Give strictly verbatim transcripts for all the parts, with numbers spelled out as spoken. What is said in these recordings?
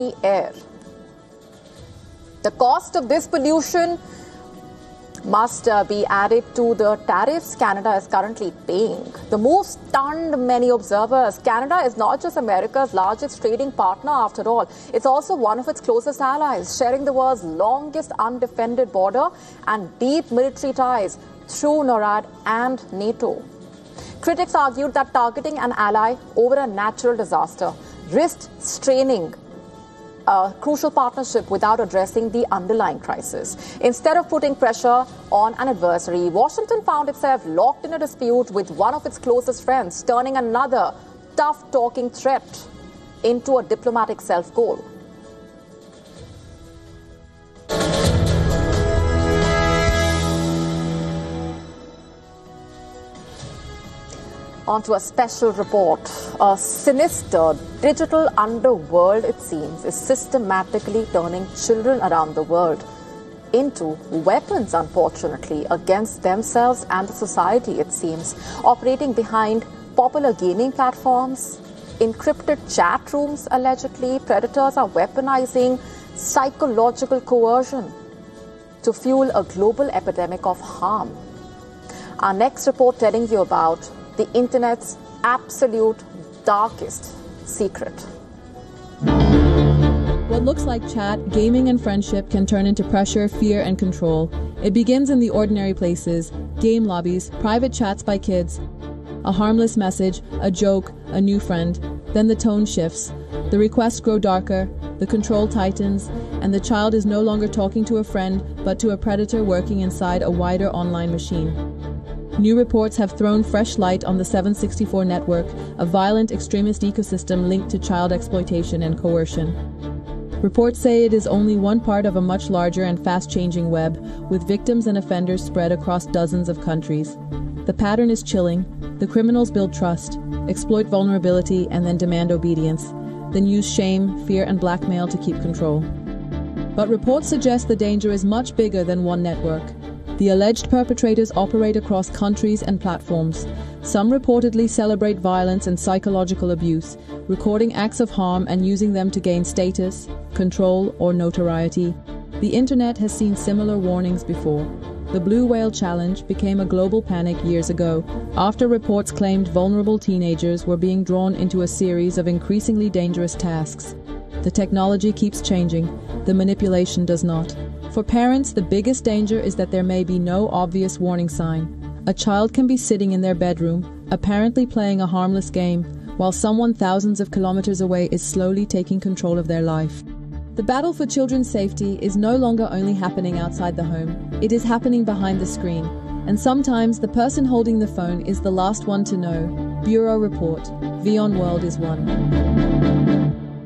air. The cost of this pollution must uh, be added to the tariffs Canada is currently paying. The move stunned many observers. Canada is not just America's largest trading partner after all. It's also one of its closest allies, sharing the world's longest undefended border and deep military ties through NORAD and NATO. Critics argued that targeting an ally over a natural disaster risked straining a crucial partnership without addressing the underlying crisis. Instead of putting pressure on an adversary, Washington found itself locked in a dispute with one of its closest friends, turning another tough-talking threat into a diplomatic self-goal. Onto a special report. A sinister digital underworld, it seems, is systematically turning children around the world into weapons, unfortunately, against themselves and the society, it seems, operating behind popular gaming platforms, encrypted chat rooms, allegedly. Predators are weaponizing psychological coercion to fuel a global epidemic of harm. Our next report telling you about the internet's absolute darkest secret. What looks like chat, gaming, and friendship can turn into pressure, fear, and control. It begins in the ordinary places: game lobbies, private chats by kids, a harmless message, a joke, a new friend. Then the tone shifts. The requests grow darker, the control tightens, and the child is no longer talking to a friend, but to a predator working inside a wider online machine. New reports have thrown fresh light on the seven sixty-four network, a violent extremist ecosystem linked to child exploitation and coercion. Reports say it is only one part of a much larger and fast-changing web, with victims and offenders spread across dozens of countries. The pattern is chilling. The criminals build trust, exploit vulnerability, and then demand obedience, then use shame, fear, and blackmail to keep control. But reports suggest the danger is much bigger than one network. The alleged perpetrators operate across countries and platforms. Some reportedly celebrate violence and psychological abuse, recording acts of harm and using them to gain status, control, or notoriety. The internet has seen similar warnings before. The Blue Whale Challenge became a global panic years ago, after reports claimed vulnerable teenagers were being drawn into a series of increasingly dangerous tasks. The technology keeps changing, the manipulation does not. For parents, the biggest danger is that there may be no obvious warning sign. A child can be sitting in their bedroom, apparently playing a harmless game, while someone thousands of kilometers away is slowly taking control of their life. The battle for children's safety is no longer only happening outside the home, it is happening behind the screen. And sometimes the person holding the phone is the last one to know. Bureau Report. VON World is one.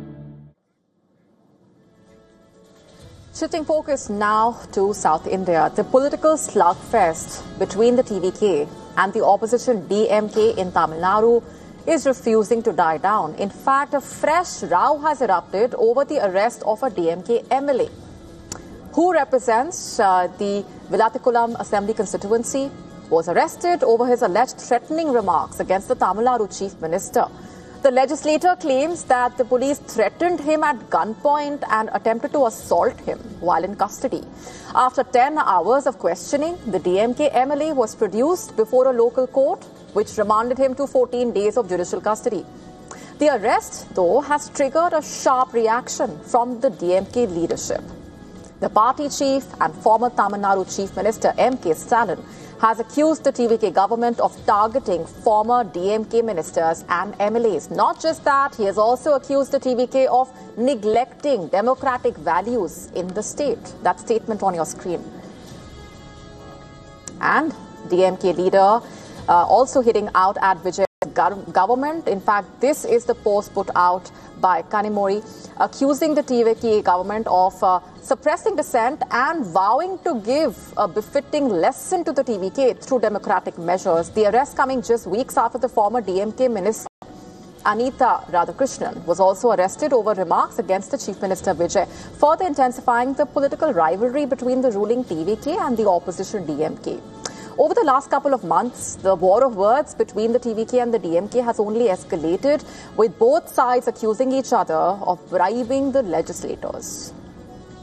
Shifting focus now to South India, the political slugfest between the T V K and the opposition D M K in Tamil Nadu is refusing to die down. In fact, a fresh row has erupted over the arrest of a D M K M L A who represents uh, the Vilatikulam Assembly constituency, was arrested over his alleged threatening remarks against the Tamil Nadu Chief Minister. The legislator claims that the police threatened him at gunpoint and attempted to assault him while in custody. After ten hours of questioning, the D M K M L A was produced before a local court, which remanded him to fourteen days of judicial custody. The arrest, though, has triggered a sharp reaction from the D M K leadership. The party chief and former Tamil Nadu Chief Minister M K Stalin has accused the T V K government of targeting former D M K ministers and M L As. Not just that, he has also accused the T V K of neglecting democratic values in the state. That statement on your screen. And D M K leader uh, also hitting out at Vijay's government. In fact, this is the post put out by Kanimori, accusing the T V K government of uh, suppressing dissent and vowing to give a befitting lesson to the T V K through democratic measures. The arrest coming just weeks after the former D M K minister Anita Radhakrishnan was also arrested over remarks against the Chief Minister Vijay, further intensifying the political rivalry between the ruling T V K and the opposition D M K. Over the last couple of months, the war of words between the T V K and the D M K has only escalated, with both sides accusing each other of bribing the legislators.